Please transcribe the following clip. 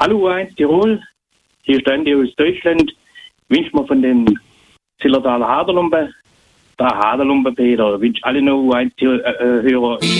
Hallo U1 Tirol, hier ist Andi aus Deutschland. Wünsche mir von den Zillertaler Haderlumpe, der Haderlumpe Peter. Wünsche alle noch U1 Hörer